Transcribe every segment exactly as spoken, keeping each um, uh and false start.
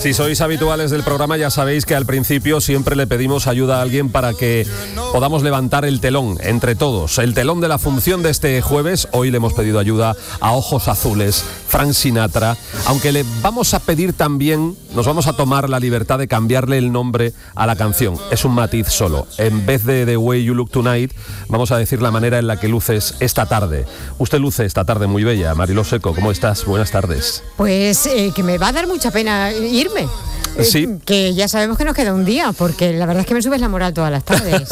Si sois habituales del programa ya sabéis que al principio siempre le pedimos ayuda a alguien para que podamos levantar el telón entre todos. El telón de la función de este jueves. Hoy le hemos pedido ayuda a Ojos Azules, Frank Sinatra. Aunque le vamos a pedir también, nos vamos a tomar la libertad de cambiarle el nombre a la canción. Es un matiz solo. En vez de The Way You Look Tonight, vamos a decir la manera en la que luces esta tarde. Usted luce esta tarde muy bella. Mariló Seco, ¿cómo estás? Buenas tardes. Pues eh, que me va a dar mucha pena irme. Sí. Eh, que ya sabemos que nos queda un día, porque la verdad es que me subes la moral todas las tardes.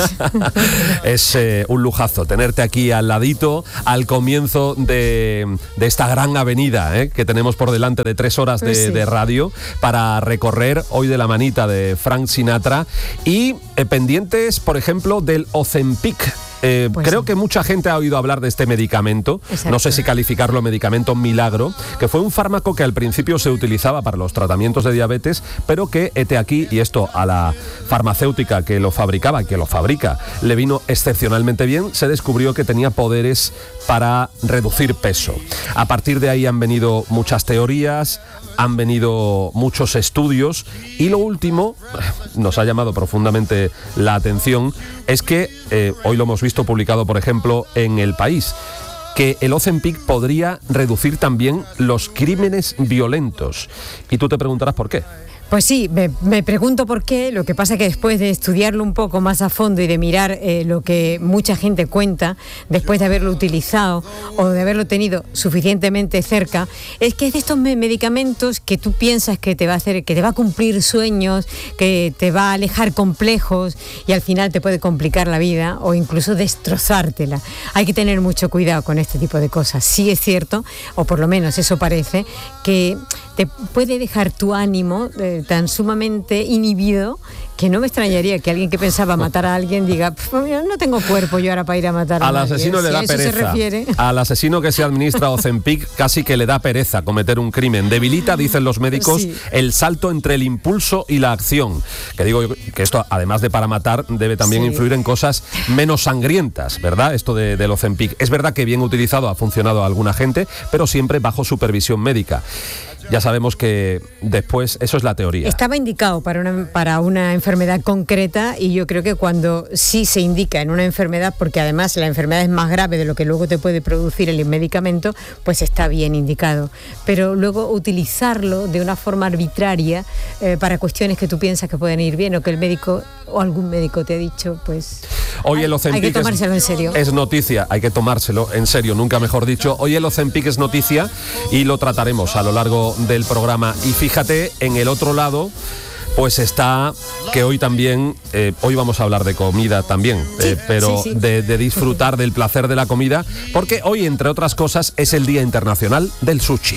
Es eh, un lujazo tenerte aquí al ladito, al comienzo de, de esta gran avenida eh, que tenemos por delante de tres horas de, sí. de radio para recorrer hoy de la manita de Frank Sinatra y eh, pendientes, por ejemplo, del Ozempic. Eh, pues creo sí. que mucha gente ha oído hablar de este medicamento. Exacto. No sé si calificarlo medicamento milagro, que fue un fármaco que al principio se utilizaba para los tratamientos de diabetes, pero que hete aquí, y esto a la farmacéutica que lo fabricaba, que lo fabrica, le vino excepcionalmente bien. Se descubrió que tenía poderes para reducir peso. A partir de ahí han venido muchas teorías, han venido muchos estudios, y lo último, nos ha llamado profundamente la atención, es que eh, hoy lo hemos visto publicado, por ejemplo, en El País, que el Ozempic podría reducir también los crímenes violentos. Y tú te preguntarás por qué. Pues sí, me, me pregunto por qué. Lo que pasa es que después de estudiarlo un poco más a fondo y de mirar eh, lo que mucha gente cuenta después de haberlo utilizado o de haberlo tenido suficientemente cerca, es que es de estos medicamentos que tú piensas que te va a hacer, que te va a cumplir sueños, que te va a alejar complejos y al final te puede complicar la vida o incluso destrozártela. Hay que tener mucho cuidado con este tipo de cosas. Sí es cierto, o por lo menos eso parece, que te puede dejar tu ánimo eh, tan sumamente inhibido que no me extrañaría que alguien que pensaba matar a alguien diga, no tengo cuerpo yo ahora para ir a matar a Al nadie. asesino le si da a eso pereza. Se refiere. Al asesino que se administra Ozempic casi que le da pereza cometer un crimen. Debilita, dicen los médicos, sí. el salto entre el impulso y la acción. Que digo que esto, además de para matar, debe también sí. influir en cosas menos sangrientas, ¿verdad? Esto de, del Ozempic. Es verdad que bien utilizado ha funcionado a alguna gente, pero siempre bajo supervisión médica. Ya sabemos que después, eso es la teoría. Estaba indicado para una, para una enfermedad concreta, y yo creo que cuando sí se indica en una enfermedad, porque además la enfermedad es más grave de lo que luego te puede producir el medicamento, pues está bien indicado. Pero luego utilizarlo de una forma arbitraria eh, para cuestiones que tú piensas que pueden ir bien o que el médico o algún médico te ha dicho, pues Hoy el Ozempic hay que tomárselo en serio. Es noticia, hay que tomárselo en serio, nunca mejor dicho. Hoy el Ozempic es noticia y lo trataremos a lo largo del programa. Y fíjate, en el otro lado pues está que hoy también, eh, hoy vamos a hablar de comida también, sí, eh, pero sí, sí. De, de disfrutar del placer de la comida, porque hoy, entre otras cosas, es el Día Internacional del Sushi.